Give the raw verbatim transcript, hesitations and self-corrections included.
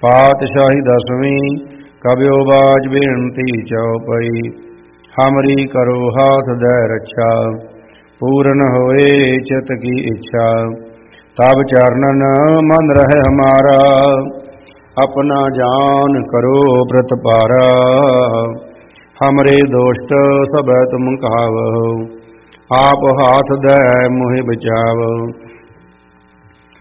पातशाही दसवीं कब्यो बाज बेनती चौपई। हमरी करो हाथ दय रक्षा पूरन होए चित की इच्छा। तब चरणन मन रहे हमारा अपना जान करो व्रत पारा। हमरे दोष्ट सब तुम कहावो आप हाथ दय मोहि बचावो।